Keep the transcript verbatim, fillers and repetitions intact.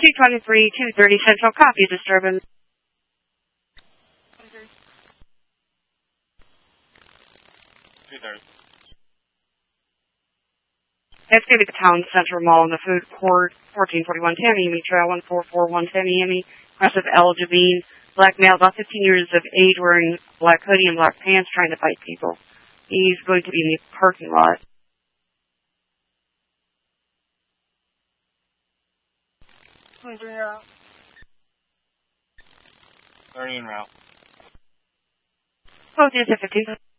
two twenty-three, two thirty Central, copy disturbance. two thirty. It's going to be the Town Central Mall in the food court, fourteen forty-one Tamiami Trail, one four four one Tamiami. Aggressive Al Javine, black male, about fifteen years of age, wearing black hoodie and black pants, trying to fight people. He's going to be in the parking lot. twenty-three route. thirty in route. Oh, there's a fifteen.